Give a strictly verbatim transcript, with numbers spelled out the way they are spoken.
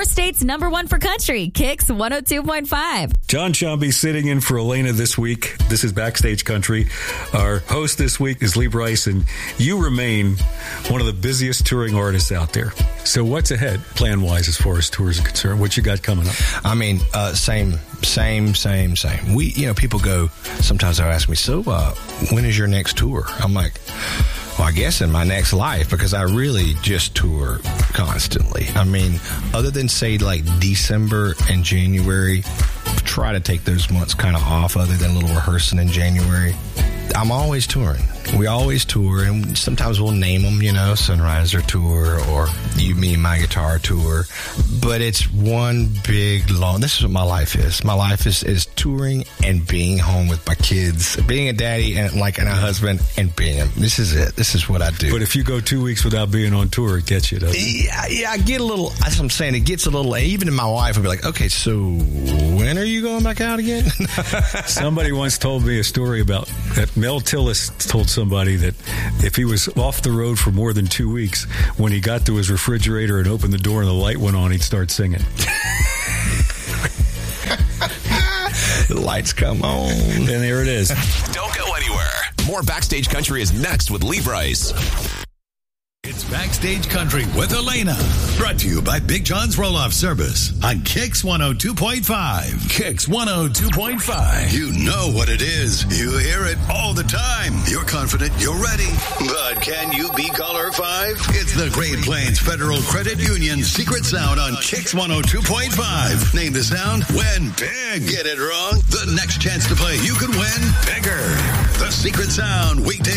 Your state's number one for country, Kicks one oh two point five. John Chomby sitting in for Elena this week. This is Backstage Country. Our host this week is Lee Brice, and you remain one of the busiest touring artists out there. So what's ahead, plan-wise, as far as tours are concerned? What you got coming up? I mean, uh, same, same, same, same. We, you know, people go, sometimes they'll ask me, so uh, when is your next tour? I'm like, well, I guess in my next life, because I really just tour constantly. I mean, other than, say, like December and January, try to take those months kind of off other than a little rehearsing in January. I'm always touring. We always tour, and sometimes we'll name them, you know, Sunriser Tour or You, Me, My Guitar Tour. But it's one big, long, this is what my life is. My life is, is touring and being home with my kids, being a daddy and like and a husband and being a, this is it. This is what I do. But if you go two weeks without being on tour, it gets you, doesn't it? Yeah, yeah, I get a little, that's what I'm saying. It gets a little, even in my wife will be like, okay, so when are you going back out again? Somebody once told me a story about that. Mel Tillis told somebody that if he was off the road for more than two weeks, when he got to his refrigerator and opened the door and the light went on, he'd start singing. The lights come on. And there it is. Don't go anywhere. More Backstage Country is next with Lee Brice. It's Backstage Country with Elena. Brought to you by Big John's Roll-Off Service on Kicks one oh two point five. Kicks one oh two point five. You know what it is. You hear it all the time. You're confident. You're ready. But can you be caller five? It's the Great Plains Federal Credit Union Secret Sound on Kicks one oh two point five. Name the sound, win big. Get it wrong? The next chance to play, you could win bigger. The Secret Sound, weekday